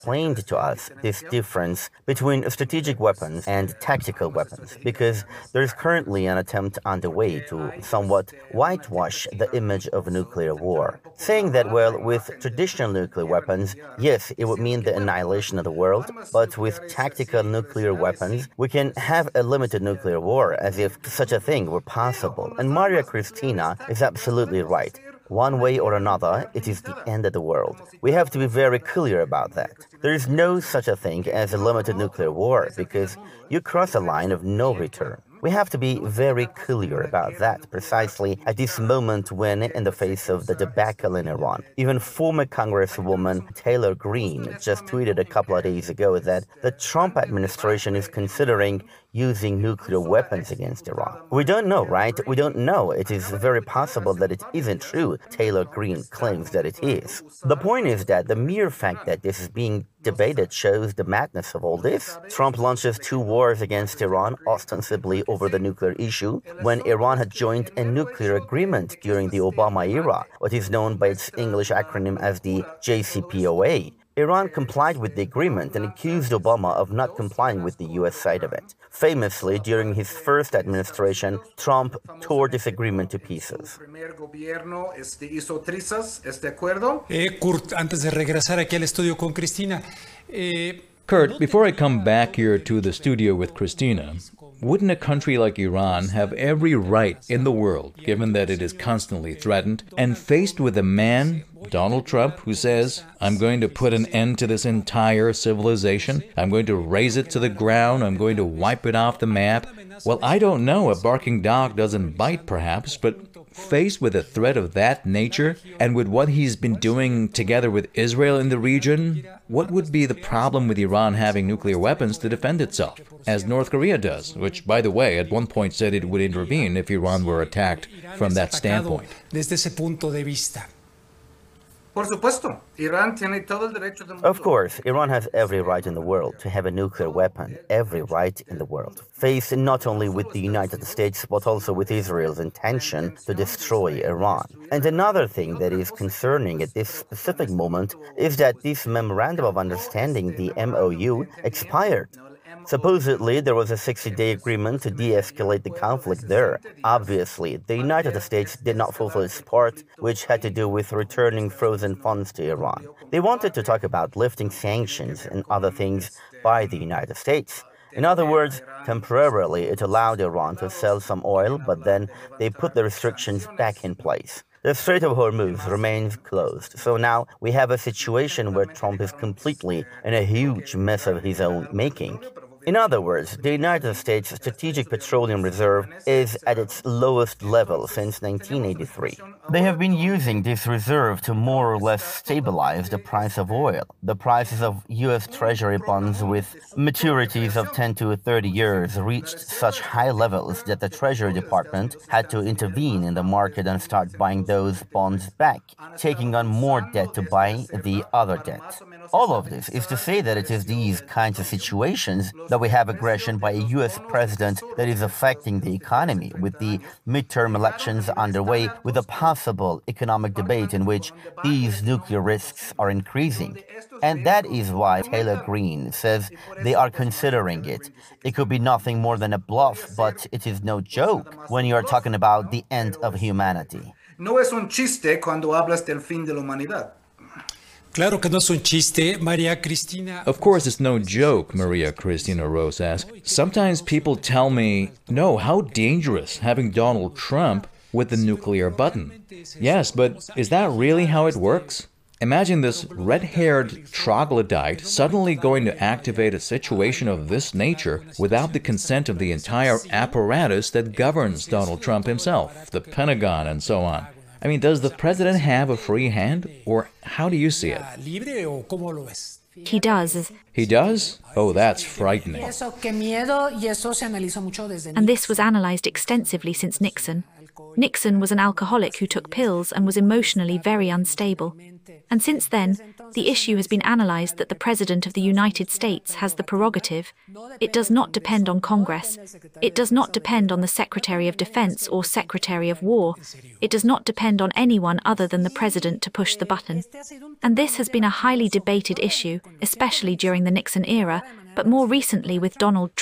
explained to us this difference between strategic weapons and tactical weapons, because there is currently an attempt underway to somewhat whitewash the image of nuclear war, saying that, well, with traditional nuclear weapons, yes, it would mean the annihilation of the world, but with tactical nuclear weapons, we can have a limited nuclear war, as if such a thing were possible. And Maria Cristina is absolutely right. One way or another, it is the end of the world. We have to be very clear about that. There is no such a thing as a limited nuclear war, because you cross a line of no return. We have to be very clear about that precisely at this moment when, in the face of the debacle in Iran, even former Congresswoman Taylor Greene just tweeted a couple of days ago that the Trump administration is considering using nuclear weapons against Iran. We don't know, right? We don't know. It is very possible that it isn't true. Taylor Greene claims that it is. The point is that the mere fact that this is being debated shows the madness of all this. Trump launches 2 wars against Iran, ostensibly over the nuclear issue, when Iran had joined a nuclear agreement during the Obama era, what is known by its English acronym as the JCPOA. Iran complied with the agreement and accused Obama of not complying with the U.S. side of it. Famously, during his first administration, Trump tore this agreement to pieces. Kurt, antes de regresar aquí al estudio con Cristina. Kurt, before I come back here to the studio with Cristina, wouldn't a country like Iran have every right in the world, given that it is constantly threatened, and faced with a man, Donald Trump, who says, I'm going to put an end to this entire civilization, I'm going to raze it to the ground, I'm going to wipe it off the map? Well, I don't know, a barking dog doesn't bite perhaps, but faced with a threat of that nature, and with what he's been doing together with Israel in the region, what would be the problem with Iran having nuclear weapons to defend itself, as North Korea does, which, by the way, at one point said it would intervene if Iran were attacked from that standpoint? Desde ese punto de vista. Of course, Iran has every right in the world to have a nuclear weapon, every right in the world, faced not only with the United States, but also with Israel's intention to destroy Iran. And another thing that is concerning at this specific moment is that this Memorandum of Understanding, the MOU, expired. Supposedly, there was a 60-day agreement to de-escalate the conflict there. Obviously, the United States did not fulfill its part, which had to do with returning frozen funds to Iran. They wanted to talk about lifting sanctions and other things by the United States. In other words, temporarily, it allowed Iran to sell some oil, but then they put the restrictions back in place. The Strait of Hormuz remains closed, so now we have a situation where Trump is completely in a huge mess of his own making. In other words, the United States Strategic Petroleum Reserve is at its lowest level since 1983. They have been using this reserve to more or less stabilize the price of oil. The prices of U.S. Treasury bonds with maturities of 10 to 30 years reached such high levels that the Treasury Department had to intervene in the market and start buying those bonds back, taking on more debt to buy the other debt. All of this is to say that it is these kinds of situations that we have aggression by a U.S. president that is affecting the economy, with the midterm elections underway, with a possible economic debate in which these nuclear risks are increasing. And that is why Taylor Greene says they are considering it. It could be nothing more than a bluff, but it is no joke when you are talking about the end of humanity. No es un chiste cuando hablas del fin de la humanidad. Claro que no es un chiste, Maria Cristina. Of course, it's no joke, Maria Cristina Rose asks. Sometimes people tell me, no, how dangerous having Donald Trump with the nuclear button. Yes, but is that really how it works? Imagine this red-haired troglodyte suddenly going to activate a situation of this nature without the consent of the entire apparatus that governs Donald Trump himself, the Pentagon and so on. I mean, does the president have a free hand, or how do you see it? He does. He does? Oh, that's frightening. And this was analysed extensively since Nixon. Nixon was an alcoholic who took pills and was emotionally very unstable. And since then, the issue has been analyzed that the President of the United States has the prerogative. It does not depend on Congress. It does not depend on the Secretary of Defense or Secretary of War. It does not depend on anyone other than the President to push the button. And this has been a highly debated issue, especially during the Nixon era, but more recently with Donald Trump.